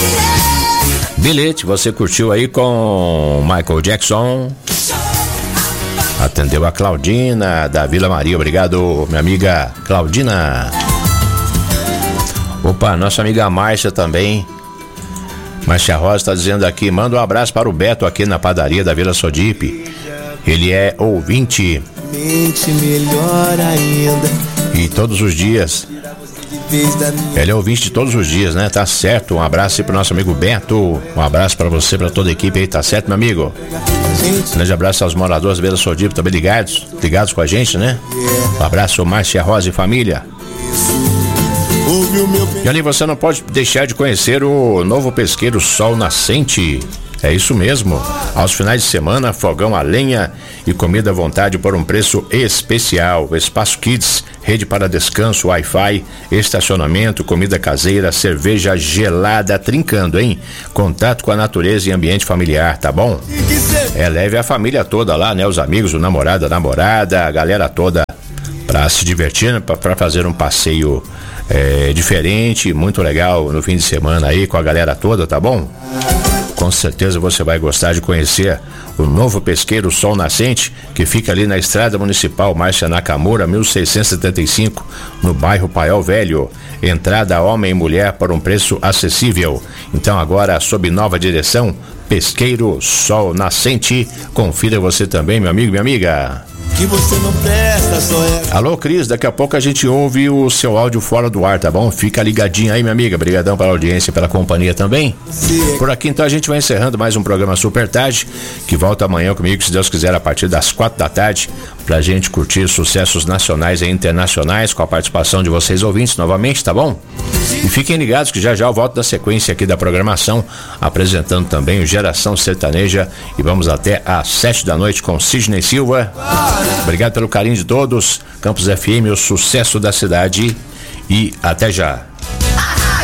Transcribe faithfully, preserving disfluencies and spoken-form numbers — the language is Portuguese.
Bilhete, você curtiu aí com Michael Jackson. Atendeu a Claudina da Vila Maria. Obrigado, minha amiga Claudina. Opa, nossa amiga Márcia também. Márcia Rosa está dizendo aqui: manda um abraço para o Beto aqui na padaria da Vila Sodipe. Ele é ouvinte. Melhor ainda. E todos os dias. Ele é ouvinte de todos os dias, né? Tá certo. Um abraço aí pro nosso amigo Beto. Um abraço pra você, pra toda a equipe aí, tá certo, meu amigo? Um grande abraço aos moradores da Vila Sodipe também ligados, ligados com a gente, né? Um abraço, Márcia Rosa e família. E ali você não pode deixar de conhecer o novo pesqueiro Sol Nascente. É isso mesmo. Aos finais de semana, fogão a lenha e comida à vontade por um preço especial. Espaço Kids, rede para descanso, Wi-Fi, estacionamento, comida caseira, cerveja gelada, trincando, hein? Contato com a natureza e ambiente familiar, tá bom? É, leve a família toda lá, né? Os amigos, o namorado, a namorada, a galera toda pra se divertir, né? pra, pra fazer um passeio é, diferente, muito legal no fim de semana aí com a galera toda, tá bom? Com certeza você vai gostar de conhecer o novo pesqueiro Sol Nascente, que fica ali na Estrada Municipal Márcia Nakamura, mil seiscentos e setenta e cinco, no bairro Paiol Velho. Entrada homem e mulher por um preço acessível. Então agora, sob nova direção, Pesqueiro Sol Nascente. Confira você também, meu amigo, minha amiga. Que você não presta, só é... Alô, Cris, daqui a pouco a gente ouve o seu áudio fora do ar, tá bom? Fica ligadinho aí, minha amiga. Obrigadão pela audiência e pela companhia também. Sim. Por aqui, então, a gente vai encerrando mais um programa Super Tarde, que volta amanhã comigo, se Deus quiser, a partir das quatro da tarde, pra gente curtir sucessos nacionais e internacionais, com a participação de vocês ouvintes novamente, tá bom? E fiquem ligados que já já eu volto da sequência aqui da programação, apresentando também o Geração Sertaneja, e vamos até às sete da noite com Sidney Silva. Obrigado pelo carinho de todos. Campos F M, o sucesso da cidade, e até já.